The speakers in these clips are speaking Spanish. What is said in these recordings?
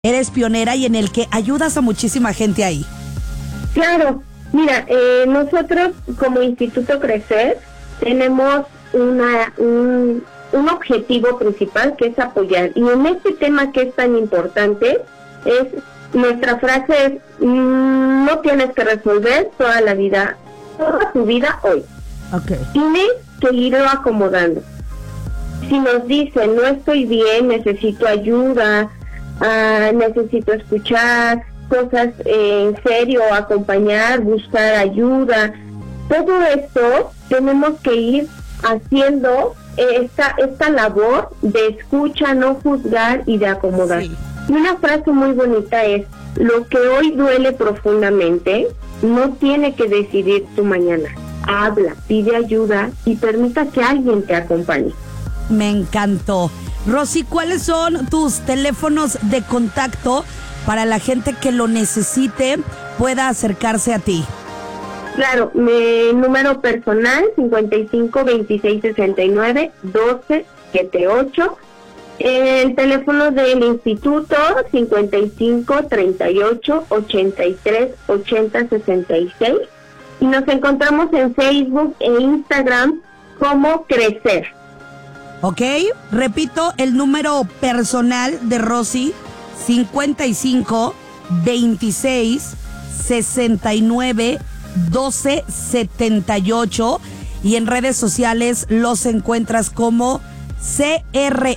eres pionera y en el que ayudas a muchísima gente ahí. Claro, mira, nosotros como Instituto Crecer tenemos un objetivo principal, que es apoyar. Y en este tema que es tan importante, nuestra frase es: no tienes que resolver toda tu vida hoy. Okay. Tienes que irlo acomodando. Si nos dicen, no estoy bien, necesito ayuda, necesito escuchar cosas en serio, acompañar, buscar ayuda, todo esto tenemos que ir haciendo esta labor de escucha, no juzgar y de acomodar. Sí. Y una frase muy bonita es: lo que hoy duele profundamente no tiene que decidir tu mañana. Habla, pide ayuda y permita que alguien te acompañe. Me encantó. Rosy, ¿cuáles son tus teléfonos de contacto para la gente que lo necesite pueda acercarse a ti? Claro, mi número personal 55 26 69 12 78. El teléfono del instituto 55 38 83 80 66. Y nos encontramos en Facebook e Instagram como Crecer. Ok, repito el número personal de Rosy: 55 26 69 12 78, y en redes sociales los encuentras como CRESER,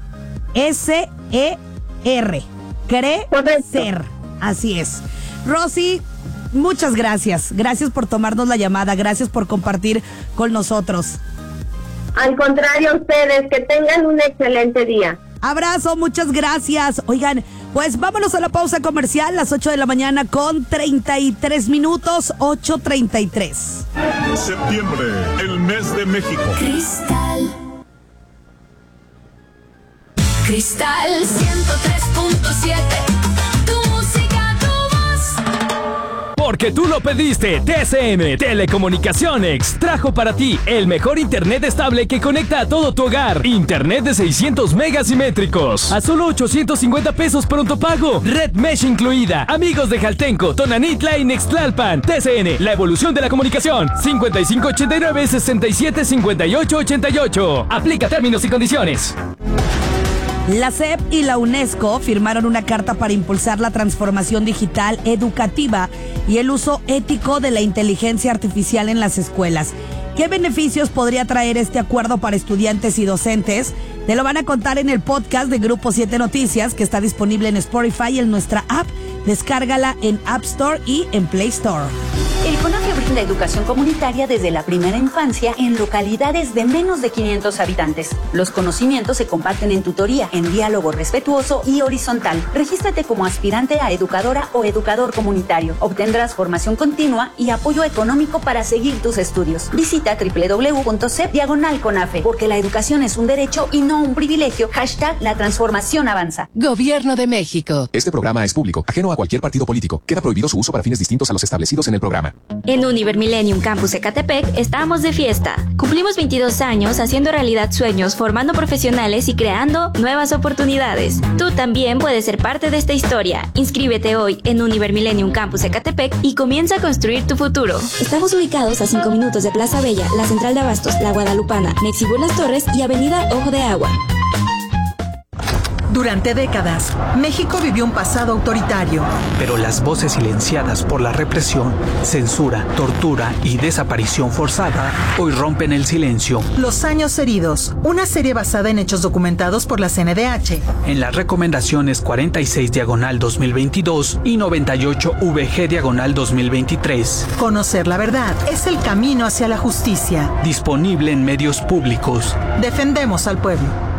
Crecer. Así es. Rosy, muchas gracias. Gracias por tomarnos la llamada, gracias por compartir con nosotros. Al contrario, ustedes, que tengan un excelente día. Abrazo, muchas gracias. Oigan, pues vámonos a la pausa comercial, las 8 de la mañana con 33 minutos, 8:33. Septiembre, el mes de México. Cristal 103.7. Tu música, tu voz. Porque tú lo pediste, TCM Telecomunicaciones trajo para ti el mejor internet estable que conecta a todo tu hogar. Internet de 600 megas simétricos a solo 850 pesos pronto pago. Red Mesh incluida. Amigos de Jaltenco, Tonanitla y Nextlalpan. TCN, la evolución de la comunicación. 5589 67 58 88. Aplica términos y condiciones. La SEP y la UNESCO firmaron una carta para impulsar la transformación digital educativa y el uso ético de la inteligencia artificial en las escuelas. ¿Qué beneficios podría traer este acuerdo para estudiantes y docentes? Te lo van a contar en el podcast de Grupo 7 Noticias, que está disponible en Spotify y en nuestra app. Descárgala en App Store y en Play Store. El CONAFE brinda educación comunitaria desde la primera infancia en localidades de menos de 500 habitantes. Los conocimientos se comparten en tutoría, en diálogo respetuoso y horizontal. Regístrate como aspirante a educadora o educador comunitario. Obtendrás formación continua y apoyo económico para seguir tus estudios. Visita www.cep/CONAFE, porque la educación es un derecho y no un privilegio. #La transformación avanza. Gobierno de México. Este programa es público, ajeno a cualquier partido político. Queda prohibido su uso para fines distintos a los establecidos en el programa. En Univer Millennium Campus Ecatepec estamos de fiesta. Cumplimos 22 años haciendo realidad sueños, formando profesionales y creando nuevas oportunidades. Tú también puedes ser parte de esta historia. Inscríbete hoy en Univer Millennium Campus Ecatepec y comienza a construir tu futuro. Estamos ubicados a 5 minutos de Plaza Bella, la Central de Abastos, La Guadalupana, Mexibú Las Torres y Avenida Ojo de Agua. Durante décadas, México vivió un pasado autoritario. Pero las voces silenciadas por la represión, censura, tortura y desaparición forzada hoy rompen el silencio. Los años heridos, una serie basada en hechos documentados por la CNDH. En las recomendaciones 46/2022 y 98/VG/2023. Conocer la verdad es el camino hacia la justicia. Disponible en medios públicos. Defendemos al pueblo.